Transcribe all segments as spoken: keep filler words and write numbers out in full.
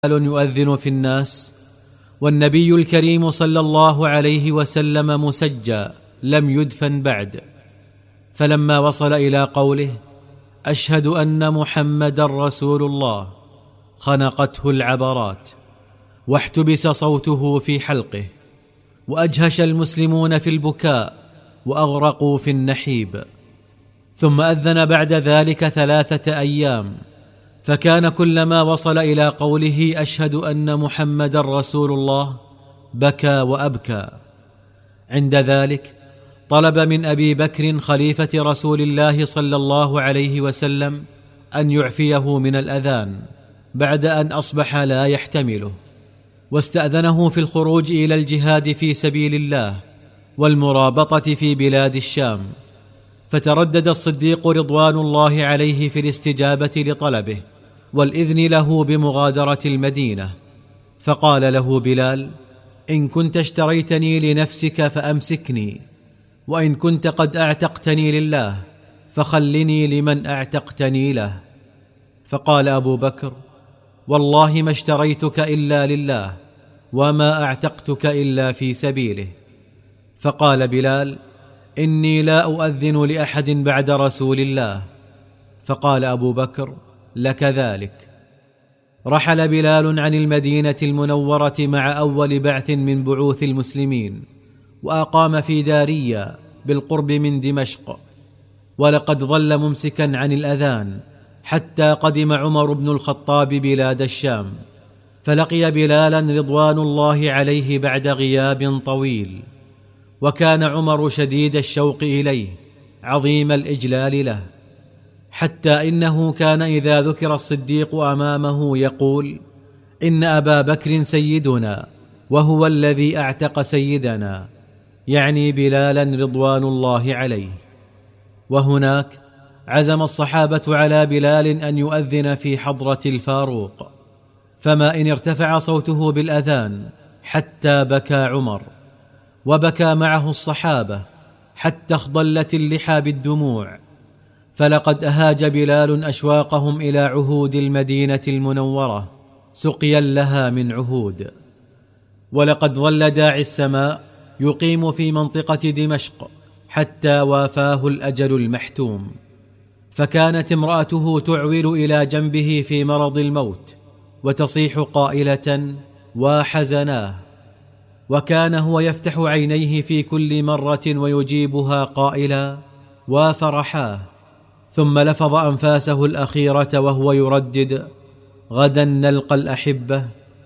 يؤذن في الناس، والنبي الكريم صلى الله عليه وسلم مسجى لم يدفن بعد. فلما وصل إلى قوله أشهد أن محمدا رسول الله خنقته العبرات، واحتبس صوته في حلقه، وأجهش المسلمون في البكاء وأغرقوا في النحيب. ثم أذن بعد ذلك ثلاثة أيام، فكان كلما وصل إلى قوله أشهد أن محمدا رسول الله بكى وأبكى. عند ذلك طلب من أبي بكر خليفة رسول الله صلى الله عليه وسلم أن يعفيه من الأذان بعد أن أصبح لا يحتمله، واستأذنه في الخروج إلى الجهاد في سبيل الله والمرابطة في بلاد الشام. فتردد الصديق رضوان الله عليه في الاستجابة لطلبه والإذن له بمغادرة المدينة، فقال له بلال: إن كنت اشتريتني لنفسك فأمسكني، وإن كنت قد أعتقتني لله فخلني لمن أعتقتني له. فقال أبو بكر: والله ما اشتريتك إلا لله، وما أعتقتك إلا في سبيله. فقال بلال: إني لا أؤذن لأحد بعد رسول الله. فقال أبو بكر: لك ذلك. رحل بلال عن المدينة المنورة مع أول بعث من بعوث المسلمين، وأقام في دارية بالقرب من دمشق، ولقد ظل ممسكا عن الأذان حتى قدم عمر بن الخطاب بلاد الشام، فلقي بلالا رضوان الله عليه بعد غياب طويل. وكان عمر شديد الشوق إليه عظيم الإجلال له، حتى إنه كان إذا ذكر الصديق أمامه يقول: إن أبا بكر سيدنا وهو الذي أعتق سيدنا، يعني بلالا رضوان الله عليه. وهناك عزم الصحابة على بلال أن يؤذن في حضرة الفاروق، فما إن ارتفع صوته بالأذان حتى بكى عمر، وبكى معه الصحابة حتى اخضلت اللحى بالدموع. فلقد أهاج بلال أشواقهم إلى عهود المدينة المنورة سقيا لها من عهود. ولقد ظل داعي السماء يقيم في منطقة دمشق حتى وافاه الأجل المحتوم، فكانت امرأته تعول إلى جنبه في مرض الموت وتصيح قائلة: وحزناه. وكان هو يفتح عينيه في كل مرة ويجيبها قائلا: وفرحاه. ثم لفظ أنفاسه الأخيرة وهو يردد: غدا نلقى الأحبة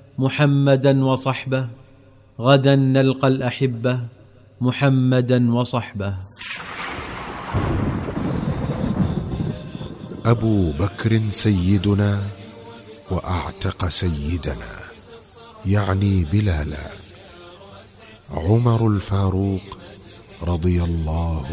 محمدا وصحبه، غدا نلقى الأحبة محمدا وصحبه. أبو بكر سيدنا وأعتق سيدنا، يعني بلالا. عمر الفاروق رضي الله